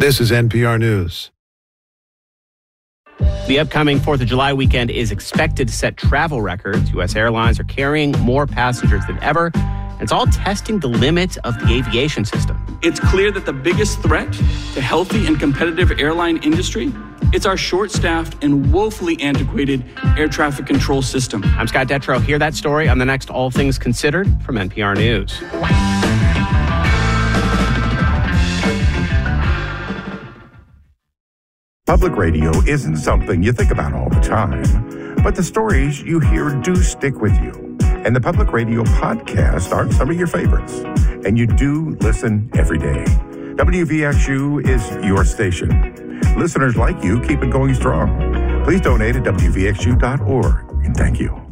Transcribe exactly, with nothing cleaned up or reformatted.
This is N P R News. The upcoming fourth of July weekend is expected to set travel records. U S airlines are carrying more passengers than ever. It's all testing the limits of the aviation system. It's clear that the biggest threat to healthy and competitive airline industry, it's our short-staffed and woefully antiquated air traffic control system. I'm Scott Detrow. Hear that story on the next All Things Considered from N P R News. Public radio isn't something you think about all the time, but the stories you hear do stick with you. And the Public Radio podcasts are some of your favorites. And you do listen every day. W V X U is your station. Listeners like you keep it going strong. Please donate at W V X U dot org. And thank you.